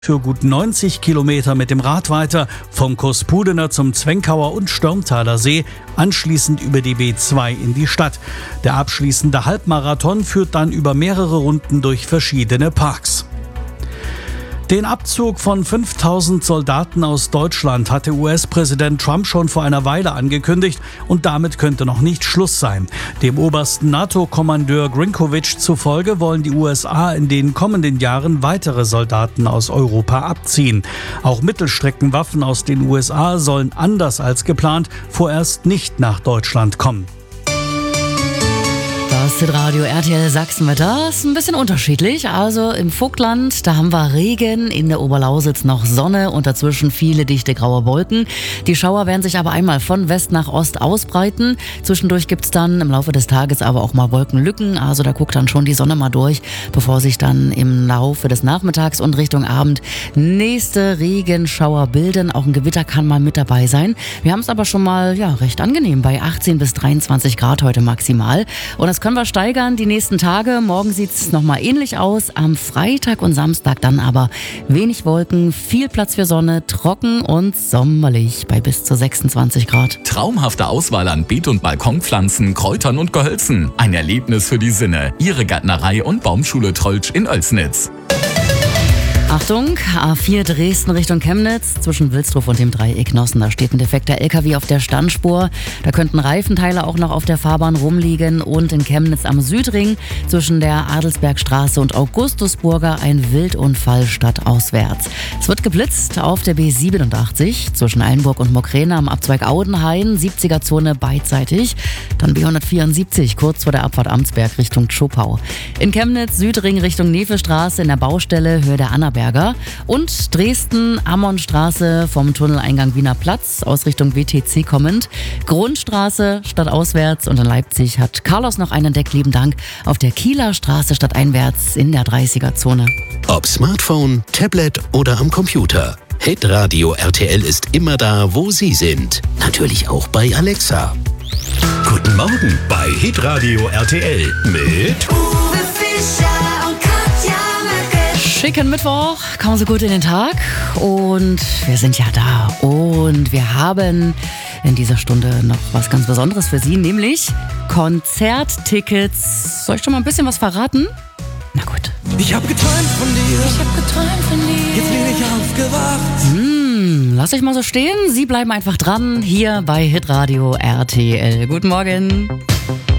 Für gut 90 Kilometer mit dem Rad weiter, vom Kospudener zum Zwenkauer und Störmtaler See, anschließend über die B2 in die Stadt. Der abschließende Halbmarathon führt dann über mehrere Runden durch verschiedene Parks. Den Abzug von 5000 Soldaten aus Deutschland hatte US-Präsident Trump schon vor einer Weile angekündigt und damit könnte noch nicht Schluss sein. Dem obersten NATO-Kommandeur Grinkovich zufolge wollen die USA in den kommenden Jahren weitere Soldaten aus Europa abziehen. Auch Mittelstreckenwaffen aus den USA sollen anders als geplant vorerst nicht nach Deutschland kommen. Das Hitradio RTL Sachsenwetter ist ein bisschen unterschiedlich. Also im Vogtland, da haben wir Regen, in der Oberlausitz noch Sonne und dazwischen viele dichte graue Wolken. Die Schauer werden sich aber einmal von West nach Ost ausbreiten. Zwischendurch gibt's dann im Laufe des Tages aber auch mal Wolkenlücken. Also da guckt dann schon die Sonne mal durch, bevor sich dann im Laufe des Nachmittags und Richtung Abend nächste Regenschauer bilden. Auch ein Gewitter kann mal mit dabei sein. Wir haben es aber schon mal recht angenehm bei 18 bis 23 Grad heute maximal. Und das können wir steigern die nächsten Tage. Morgen sieht es nochmal ähnlich aus. Am Freitag und Samstag dann aber wenig Wolken, viel Platz für Sonne, trocken und sommerlich bei bis zu 26 Grad. Traumhafte Auswahl an Beet- und Balkonpflanzen, Kräutern und Gehölzen. Ein Erlebnis für die Sinne. Ihre Gärtnerei und Baumschule Trolltsch in Oelsnitz. Achtung, A4 Dresden Richtung Chemnitz, zwischen Wilsdruf und dem Dreieck Nossen. Da steht ein defekter LKW auf der Standspur. Da könnten Reifenteile auch noch auf der Fahrbahn rumliegen. Und in Chemnitz am Südring, zwischen der Adelsbergstraße und Augustusburger, ein Wildunfall stadtauswärts. Es wird geblitzt auf der B87, zwischen Eilenburg und Mokrena am Abzweig Audenhain, 70er-Zone beidseitig. Dann B174, kurz vor der Abfahrt Amtsberg Richtung Tschopau. In Chemnitz Südring Richtung Nefelstraße in der Baustelle Höhe der Annaberger. Und Dresden, Ammonstraße vom Tunneleingang Wiener Platz aus Richtung WTC kommend. Grundstraße stadtauswärts und in Leipzig hat Carlos noch einen Deck, lieben Dank, auf der Kieler Straße stadteinwärts in der 30er-Zone. Ob Smartphone, Tablet oder am Computer. Hitradio RTL ist immer da, wo Sie sind. Natürlich auch bei Alexa. Guten Morgen bei Hitradio RTL mit Uwe Fischer und Katja Mücke. Schicken Mittwoch, kommen Sie gut in den Tag und wir sind ja da und wir haben in dieser Stunde noch was ganz Besonderes für Sie, nämlich Konzerttickets. Soll ich schon mal ein bisschen was verraten? Na gut. Ich hab geträumt von dir. Jetzt bin ich aufgewacht. Lass ich mal so stehen. Sie bleiben einfach dran hier bei Hitradio RTL. Guten Morgen.